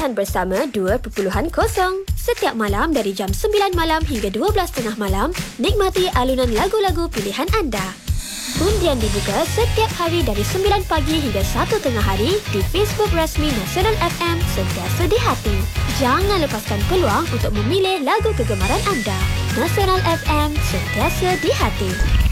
Pilihan Bersama 2.0. Setiap malam dari jam 9 malam hingga 12.30 malam, nikmati alunan lagu-lagu pilihan anda. Undian dibuka setiap hari dari 9 pagi hingga 1 tengah hari di Facebook rasmi Nasional FM Sentiasa di Hati. Jangan lepaskan peluang untuk memilih lagu kegemaran anda. Nasional FM Sentiasa di Hati.